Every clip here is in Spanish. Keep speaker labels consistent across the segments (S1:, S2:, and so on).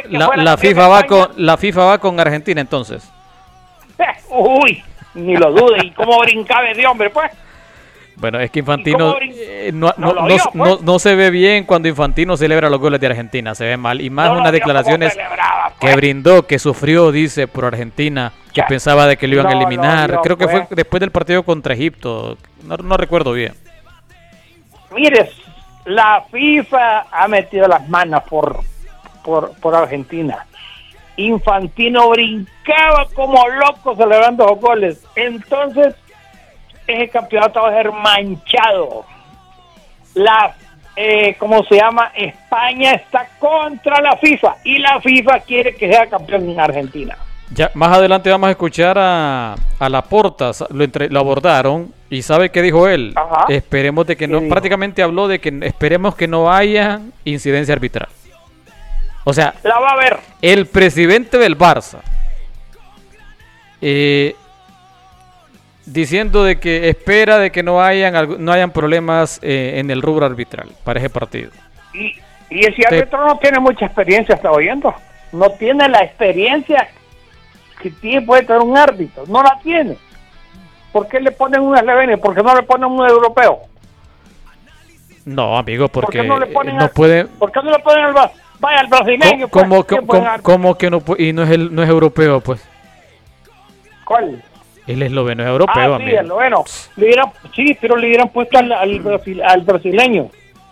S1: la FIFA va con Argentina entonces.
S2: Uy, ni lo dude. ¿Y cómo brincaba ese hombre, pues?
S1: Bueno, es que Infantino no se ve bien cuando Infantino celebra los goles de Argentina, se ve mal. Y más unas declaraciones que brindó, que sufrió, dice, por Argentina, que pensaba de que lo iban a eliminar. Creo que fue después del partido contra Egipto, no recuerdo bien.
S2: Mire, la FIFA ha metido las manos por Argentina. Infantino brincaba como loco celebrando los goles. Entonces, ese campeonato va a ser manchado. ¿Cómo se llama? España está contra la FIFA y la FIFA quiere que sea campeón en Argentina.
S1: Ya más adelante vamos a escuchar a Laporta, lo abordaron y ¿sabe qué dijo él?
S2: Ajá.
S1: Esperemos de que no, prácticamente habló de que esperemos que no haya incidencia arbitral. O sea,
S2: la va a haber.
S1: El presidente del Barça diciendo de que espera de que no hayan problemas en el rubro arbitral para ese partido.
S2: Y ese árbitro no tiene mucha experiencia, está oyendo. No tiene la experiencia que puede tener un árbitro, no la tiene. ¿Por qué le ponen un esloveno? ¿Por qué no le ponen un europeo?
S1: No, amigo, porque
S2: ¿Por qué no le ponen
S1: puede.
S2: ¿Por qué no le ponen al brasileño?
S1: ¿Cómo que no y no es europeo, pues?
S2: ¿Cuál?
S1: El esloveno es europeo,
S2: sí,
S1: amigo.
S2: el esloveno. Pero le hubieran puesto al brasileño.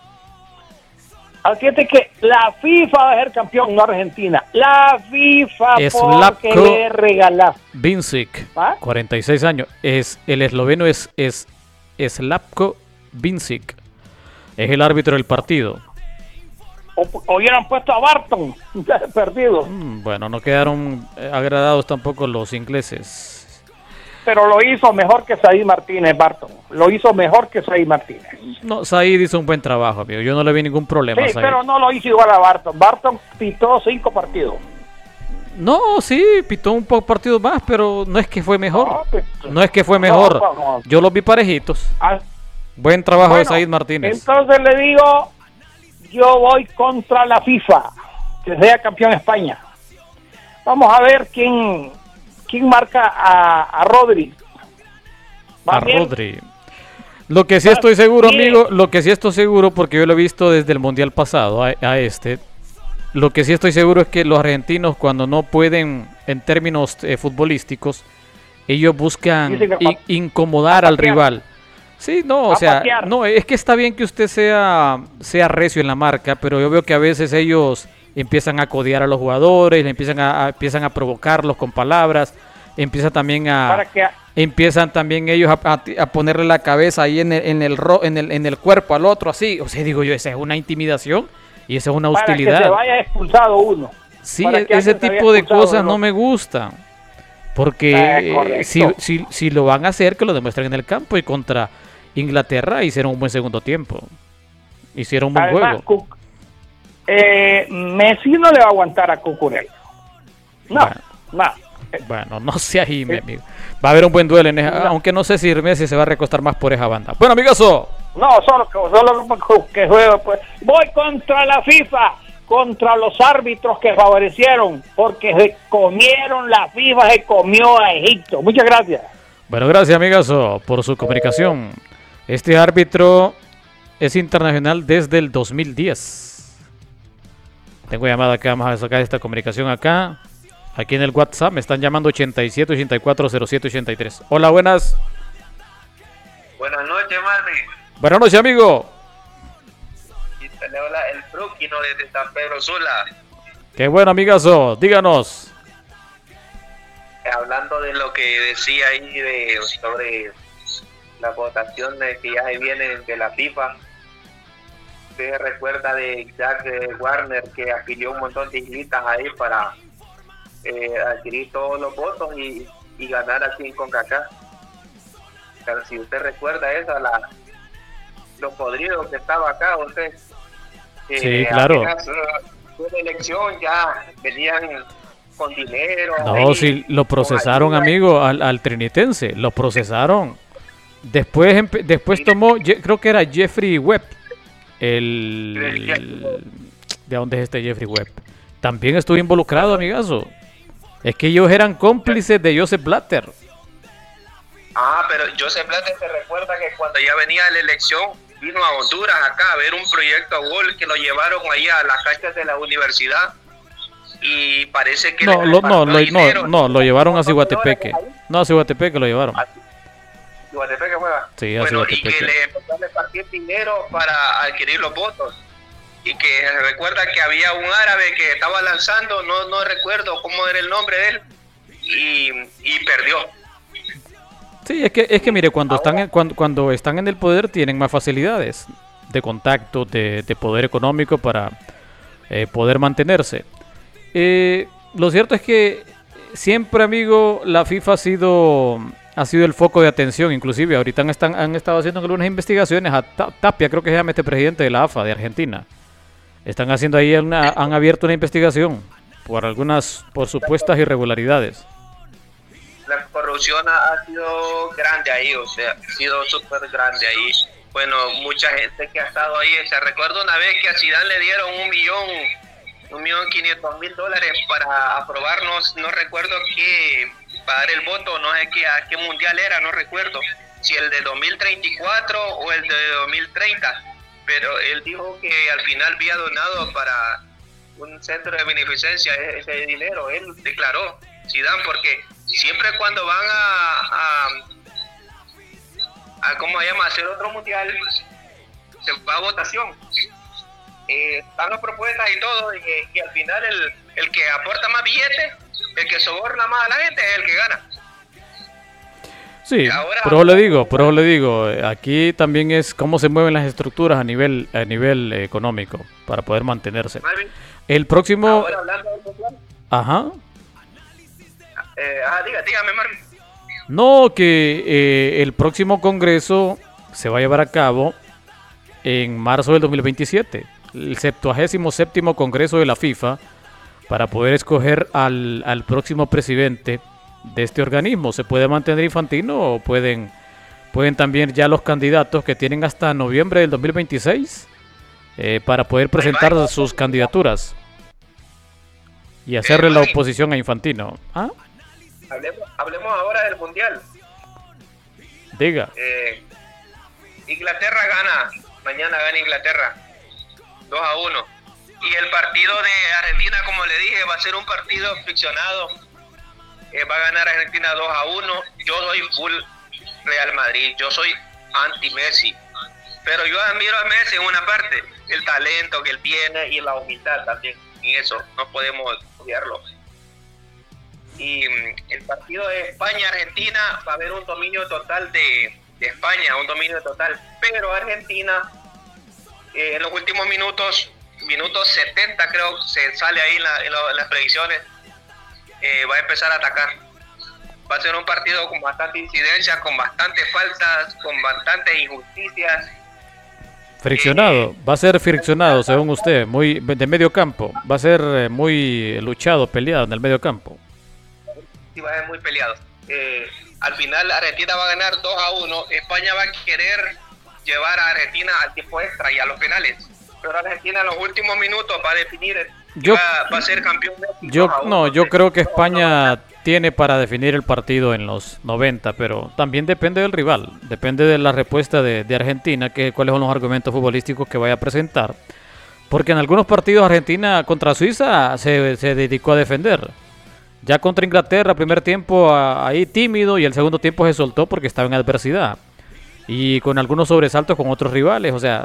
S2: Así es que la FIFA va a ser campeón, no Argentina. La FIFA porque le regala.
S1: Vincic, 46 años. El esloveno es Slavko Vincic. Es el árbitro del partido.
S2: O hubieran puesto a Barton, perdido.
S1: Bueno, no quedaron agradados tampoco los ingleses.
S2: Pero lo hizo mejor que Said Martínez, Barton. Lo hizo mejor que Said Martínez.
S1: No, Said hizo un buen trabajo, amigo. Yo no le vi ningún problema.
S2: Sí, pero no lo hizo igual a Barton. Barton pitó 5 partidos.
S1: No, sí, pitó un partido más, pero no es que fue mejor. No es que fue mejor. No. Yo los vi parejitos. Buen trabajo de Said Martínez.
S2: Entonces le digo, yo voy contra la FIFA, que sea campeón España. Vamos a ver quién marca a Rodri.
S1: Rodri. Lo que sí estoy seguro, amigo, porque yo lo he visto desde el Mundial pasado a este. Lo que sí estoy seguro es que los argentinos, cuando no pueden en términos futbolísticos, ellos buscan incomodar al rival. Sí, no, o sea, no, es que está bien que usted sea recio en la marca, pero yo veo que a veces ellos empiezan a codear a los jugadores, empiezan a provocarlos con palabras, empiezan también ellos a ponerle la cabeza ahí en el cuerpo al otro, así. O sea, digo yo, esa es una intimidación y esa es una hostilidad.
S2: Para que se vaya expulsado uno.
S1: Sí, ese tipo de cosas no me gustan. Porque si lo van a hacer, que lo demuestren en el campo. Y contra Inglaterra hicieron un buen segundo tiempo. Hicieron un buen juego.
S2: Messi no le va a aguantar a Cucurella.
S1: Bueno, no sea ahí, mi amigo. Va a haber un buen duelo, aunque no sé si Messi se va a recostar más por esa banda. Bueno, amigazo.
S2: No, solo que juega, pues. Voy contra la FIFA, contra los árbitros que favorecieron, porque se comieron, la FIFA se comió a Egipto. Muchas gracias.
S1: Bueno, gracias, amigazo, por su comunicación. Este árbitro es internacional desde el 2010. Tengo llamada acá, vamos a sacar esta comunicación acá. Aquí en el WhatsApp me están llamando 87 84 07 83. Hola, buenas.
S3: Buenas noches, Marvin.
S1: Buenas noches, amigo.
S3: Y te le habla el Frúquino desde San Pedro Sula.
S1: Qué bueno, amigazo. Díganos.
S3: Hablando de lo que decía ahí sobre las votaciones que ya se vienen de la FIFA. Usted recuerda de Jack Warner que afilió un montón de islitas ahí para adquirir todos los votos y ganar así en CONCACAF. Pero si usted recuerda eso, los podridos que estaba acá, usted
S1: sí, claro.
S3: Una elección ya venían con dinero.
S1: No, sí, lo procesaron, amigo, al trinitense, lo procesaron. Después tomó, creo que era Jeffrey Webb, ¿de dónde es este Jeffrey Webb? también estuvo involucrado, amigazo. Es que ellos eran cómplices de Joseph Blatter.
S3: Pero Joseph Blatter se recuerda que cuando ya venía la elección, vino a Honduras acá a ver un proyecto a gol que lo llevaron ahí a las canchas de la universidad. Y parece que
S1: lo llevaron a Ciguatepeque. No, a Ciguatepeque lo llevaron.
S3: ¿Ciguatepeque juega?
S1: Sí,
S3: a
S1: Ciguatepeque.
S3: Y que le empezó a repartir dinero para adquirir los votos. Y que recuerda que había un árabe que estaba lanzando, no recuerdo cómo era el nombre de él, y perdió.
S1: Sí, es que mire, cuando están en el poder tienen más facilidades de contacto, de poder económico para poder mantenerse. Lo cierto es que siempre, amigo, la FIFA ha sido el foco de atención. Inclusive ahorita han estado haciendo algunas investigaciones a Tapia, creo que se llama este presidente de la AFA de Argentina. Están haciendo ahí han abierto una investigación por supuestas irregularidades.
S3: La corrupción ha sido grande ahí, o sea, ha sido súper grande ahí. Bueno, mucha gente que ha estado ahí. Se recuerda una vez que a Zidane le dieron $1.500.000 para aprobarnos, no recuerdo qué, para dar el voto, no sé a qué mundial era, no recuerdo, si el de 2034 o el de 2030, pero él dijo que al final había donado para un centro de beneficencia ese dinero. Él declaró, Zidane, porque siempre cuando van a ¿cómo se llama?, hacer otro mundial, se va a votación. Están las propuestas y todo, y al final el que aporta más billetes, el que soborna más a la gente, es el que gana.
S1: Sí, pero le digo, aquí también es cómo se mueven las estructuras a nivel económico para poder mantenerse.
S3: Marvin,
S1: El próximo...
S3: ahora hablando del mundial.
S1: Ajá.
S3: Dígame, Marvin.
S1: No, que el próximo congreso se va a llevar a cabo en marzo del 2027. El 77º Congreso de la FIFA, para poder escoger al próximo presidente de este organismo. Se puede mantener Infantino o pueden también ya los candidatos que tienen hasta noviembre del 2026 para poder presentar sus candidaturas y hacerle la oposición a Infantino.
S3: Hablemos ahora del mundial.
S1: Diga.
S3: Inglaterra mañana gana Inglaterra 2-1. Y el partido de Argentina, como le dije, va a ser un partido friccionado. Va a ganar Argentina 2-1. Yo soy full Real Madrid, yo soy anti-Messi. Pero yo admiro a Messi en una parte, el talento que él tiene y la humildad también. Y eso no podemos odiarlo. Y el partido de España-Argentina va a haber un dominio total de España, un dominio total. Pero Argentina, en los últimos minutos 70 creo, se sale ahí en las predicciones, va a empezar a atacar. Va a ser un partido con bastante incidencia, con bastantes faltas, con bastantes injusticias.
S1: Friccionado, va a ser friccionado según usted, muy de medio campo, va a ser muy luchado, peleado en el medio campo.
S3: Sí, va a ser muy peleado. Al final Argentina va a ganar 2-1, España va a querer llevar a Argentina al tiempo extra y a los penales, pero Argentina en los últimos minutos va a definir, va a ser campeón.
S1: Yo creo que España tiene para definir el partido en los 90, pero también depende del rival, depende de la respuesta de Argentina, cuáles son los argumentos futbolísticos que vaya a presentar, porque en algunos partidos Argentina contra Suiza se dedicó a defender. Ya contra Inglaterra, primer tiempo ahí tímido, y el segundo tiempo se soltó porque estaba en adversidad. Y con algunos sobresaltos con otros rivales. O sea,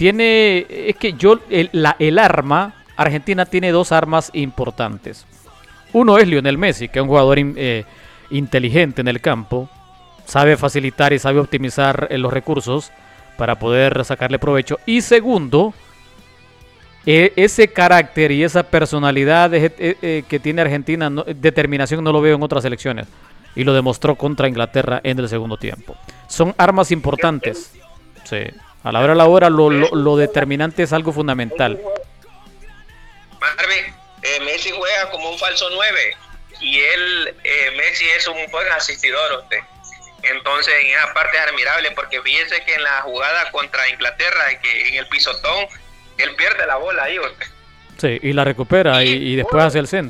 S1: el arma, Argentina tiene dos armas importantes. Uno es Lionel Messi, que es un jugador inteligente en el campo. Sabe facilitar y sabe optimizar los recursos para poder sacarle provecho. Y segundo, ese carácter y esa personalidad que tiene Argentina, determinación, no lo veo en otras selecciones. Y lo demostró contra Inglaterra en el segundo tiempo. Son armas importantes. Sí. A la hora, lo determinante es algo fundamental.
S3: Marvin, Messi juega como un falso 9. Y Messi es un buen asistidor, usted. Entonces, en esa parte es admirable, porque fíjense que en la jugada contra Inglaterra, que en el pisotón, él pierde la bola ahí, usted.
S1: Sí, y la recupera y después hace el centro.